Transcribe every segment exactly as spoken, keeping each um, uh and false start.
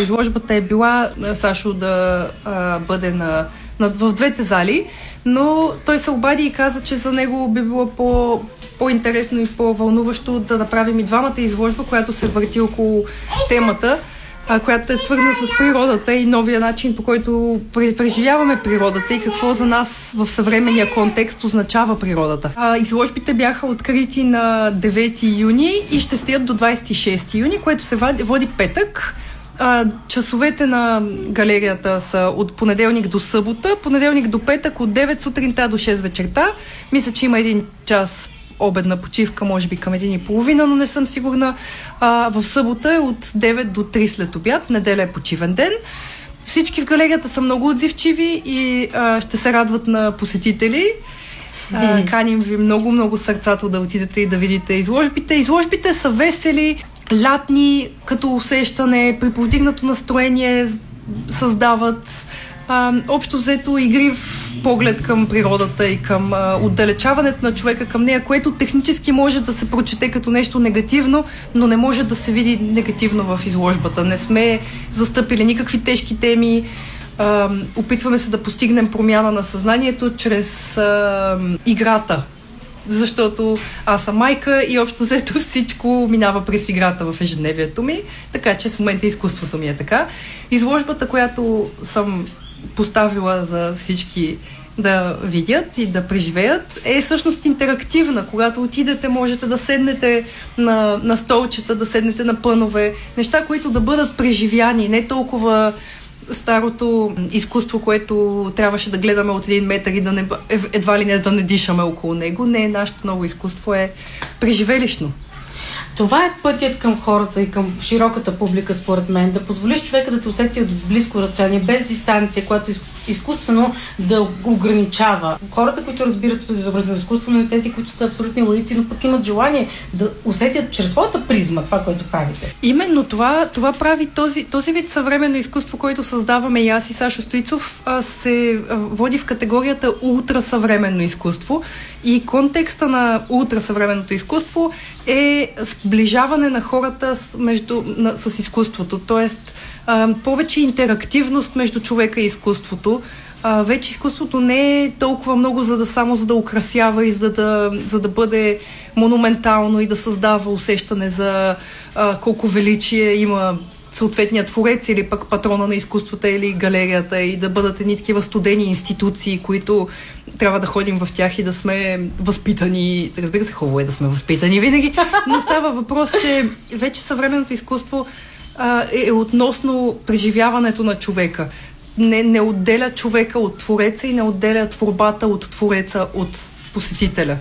изложбата е била Сашо да а, бъде на, на, в двете зали, но той се обади и каза, че за него би било по, по-интересно и по-вълнуващо да направим и двамата изложба, която се върти около темата, а, която е свързана с природата и новия начин, по който преживяваме природата и какво за нас в съвременния контекст означава природата. А, изложбите бяха открити на девети юни и ще стоят до двадесет и шести юни, което се води, води петък. А, часовете на галерията са от понеделник до събота, понеделник до петък от девет сутринта до шест вечерта. Мисля, че има един час обедна почивка, може би към един и половина, но не съм сигурна. А, в събота е от девет до три след обяд, неделя е почивен ден. Всички в галерията са много отзивчиви и а, ще се радват на посетители. А, каним ви много-много сърцато да отидете и да видите изложбите. Изложбите са весели, лятни, като усещане, при повдигнато настроение създават а, общо взето игрив поглед към природата и към а, отдалечаването на човека към нея, което технически може да се прочете като нещо негативно, но не може да се види негативно в изложбата. Не сме застъпили никакви тежки теми. А, опитваме се да постигнем промяна на съзнанието чрез а, играта. Защото аз съм майка и общо взето всичко минава през играта в ежедневието ми, така че в момента изкуството ми е така. Изложбата, която съм поставила за всички да видят и да преживеят, е всъщност интерактивна. Когато отидете, можете да седнете на, на столчета, да седнете на пънове, неща, които да бъдат преживяни, не толкова старото изкуство, което трябваше да гледаме от един метър и да не, едва ли не да не дишаме около него. Не, нашето ново изкуство е преживелищно. Това е пътят към хората и към широката публика, според мен, да позволиш човека да те усети от близко разстояние, без дистанция, която изкуствено да ограничава. Хората, които разбират от изобразено изкуство, но и тези, които са абсолютни лаици, но пък имат желание да усетят чрез своята призма това, което правите. Именно това, това прави този, този вид съвременно изкуство, който създаваме и аз и Сашо Стоицов, се води в категорията ултрасъвременно изкуство и контекста на ултрасъвременното изкуство е сближаване на хората с, между, на, с изкуството, т.е. повече интерактивност между човека и изкуството. А, вече изкуството не е толкова много за да само за да украсява и за да, за да бъде монументално и да създава усещане за а, колко величие има съответният творец или пък патрона на изкуствата или галерията и да бъдат едни такива студени институции, които трябва да ходим в тях и да сме възпитани. Разбира се, хубаво е да сме възпитани винаги, но става въпрос, че вече съвременното изкуство а, е, е относно преживяването на човека. Не, не отделя човека от твореца и не отделя творбата от твореца от посетителя.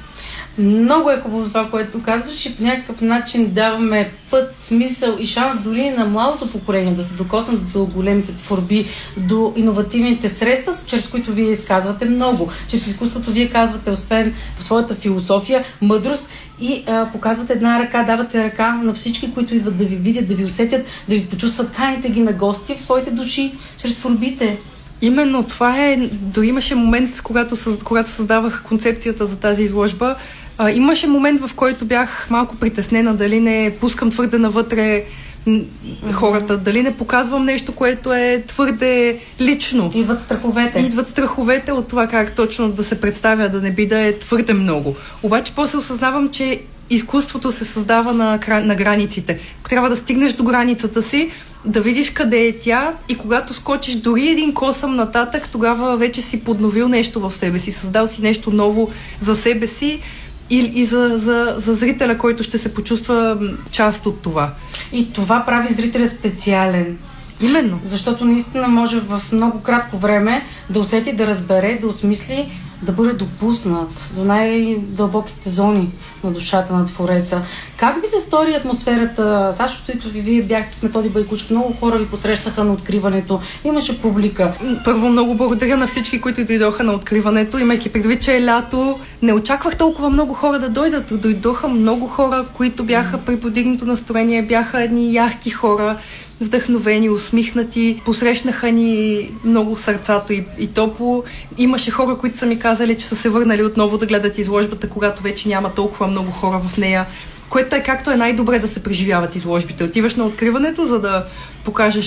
Много е хубаво това, което казваш и по някакъв начин даваме път, смисъл и шанс дори на младото поколение да се докоснат до големите творби, до иновативните средства, чрез които вие изказвате много. Чрез изкуството вие казвате, освен в своята философия, мъдрост и а, показвате една ръка, давате ръка на всички, които идват да ви видят, да ви усетят, да ви почувстват, каните ги на гости в своите души, чрез творбите. Именно това е, дори имаше момент, когато, когато създавах концепцията за тази изложба, а, имаше момент, в който бях малко притеснена дали не пускам твърде навътре хората, дали не показвам нещо, което е твърде лично. Идват страховете. Идват страховете от това как точно да се представя, да не би да е твърде много. Обаче после осъзнавам, че изкуството се създава на, на границите. Трябва да стигнеш до границата си, да видиш къде е тя и когато скочиш дори един косъм нататък, тогава вече си подновил нещо в себе си, създал си нещо ново за себе си и, и за, за, за зрителя, който ще се почувства част от това. И това прави зрителя специален. Именно. Защото наистина може в много кратко време да усети, да разбере, да осмисли, да бъде допуснат до най-дълбоките зони на душата на Твореца. Как ви се стори атмосферата? Сашо Стоицов и вие бяхте с Методи Байкучев. Много хора ви посрещаха на откриването. Имаше публика. Първо много благодаря на всички, които дойдоха на откриването. Имайки предвид, че е лято, не очаквах толкова много хора да дойдат. Дойдоха много хора, които бяха при подигнато настроение. Бяха едни ярки хора, вдъхновени, усмихнати, посрещнаха ни много сърцато и, и топло. Имаше хора, които са ми казали, че са се върнали отново да гледат изложбата, когато вече няма толкова много хора в нея, което е както е най-добре да се преживяват изложбите. Отиваш на откриването, за да покажеш